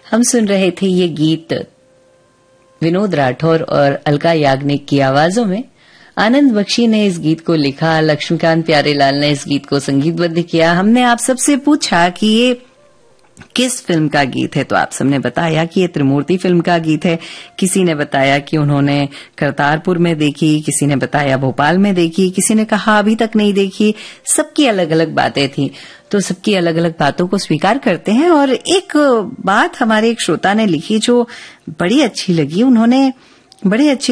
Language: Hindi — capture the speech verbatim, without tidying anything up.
हम सुन रहे थे ये गीत विनोद राठौर और अलका याग्निक की आवाजों में। आनंद बख्शी ने इस गीत को लिखा, लक्ष्मीकांत प्यारेलाल ने इस गीत को संगीतबद्ध किया। हमने आप सबसे पूछा कि ये किस फिल्म का गीत है, तो आप सबने बताया कि ये त्रिमूर्ति फिल्म का गीत है। किसी ने बताया कि उन्होंने करतारपुर में देखी, किसी ने बताया भोपाल में देखी, किसी ने कहा अभी तक नहीं देखी। सबकी अलग अलग बातें थी, तो सबकी अलग अलग बातों को स्वीकार करते हैं। और एक बात हमारे एक श्रोता ने लिखी जो बड़ी अच्छी लगी। उन्होंने बड़े अच्छे